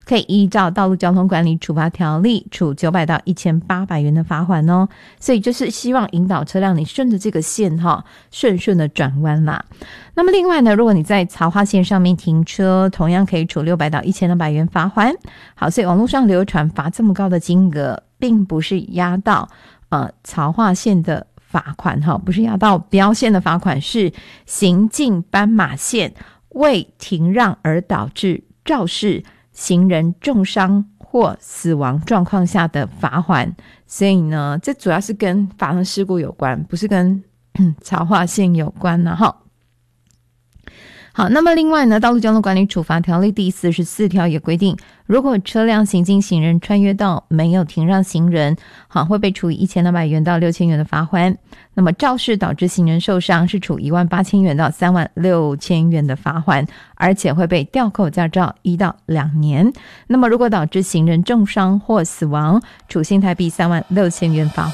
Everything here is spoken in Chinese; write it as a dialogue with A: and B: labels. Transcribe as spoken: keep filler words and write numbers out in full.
A: 可以依照道路交通管理处罚条例处九百到一千八百元的罚款哦。所以就是希望引导车辆你顺着这个线哈，顺顺的转弯啦。那么另外呢，如果你在槽化线上面停车，同样可以处六百到一千两百元罚款。好，所以网络上流传罚这么高的金额，并不是压到呃槽化线的罚款哈，不是压到标线的罚款，是行进斑马线未停让而导致肇事行人重伤或死亡状况下的罚款。所以呢，这主要是跟发生事故有关，不是跟槽化线有关呢哈。好，那么另外呢，道路交通管理处罚条例第四十四条也规定，如果车辆行经行人穿越道没有停让行人，好，会被处以一千两百元到六千元的罚款。那么肇事导致行人受伤，是处一万八千元到三万六千元的罚款，而且会被吊扣驾照一到两年。那么如果导致行人重伤或死亡，处新台币三万六千元罚款。